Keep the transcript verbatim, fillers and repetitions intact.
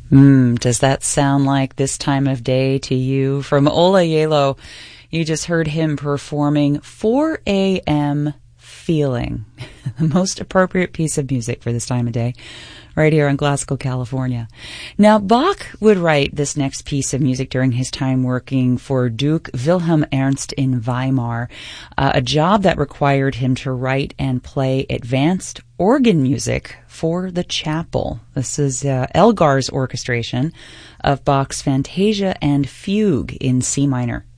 Mm, does that sound like this time of day to you? From Ola Yelo, you just heard him performing four a.m. Feeling, the most appropriate piece of music for this time of day, right here in Glasgow, California. Now, Bach would write this next piece of music during his time working for Duke Wilhelm Ernst in Weimar, uh, a job that required him to write and play advanced organ music for the chapel. This is uh, Elgar's orchestration of Bach's Fantasia and Fugue in C minor.